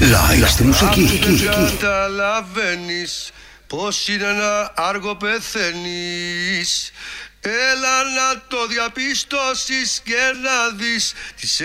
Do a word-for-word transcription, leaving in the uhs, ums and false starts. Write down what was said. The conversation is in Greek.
Live στη μουσική. Καταλαβαίνεις πως είναι ένα άργο πεθαίνεις. Έλα να το διαπιστώσεις και να δεις τις